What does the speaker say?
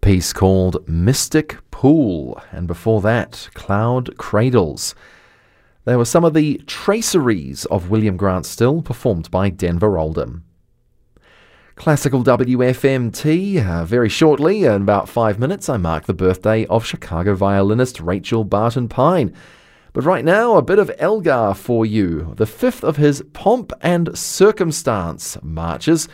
piece called Mystic Pool, and before that, Cloud Cradles. They were some of the traceries of William Grant Still, performed by Denver Oldham. Classical WFMT, very shortly, in about 5 minutes, I mark the birthday of Chicago violinist Rachel Barton Pine. But right now, a bit of Elgar for you, the fifth of his Pomp and Circumstance marches,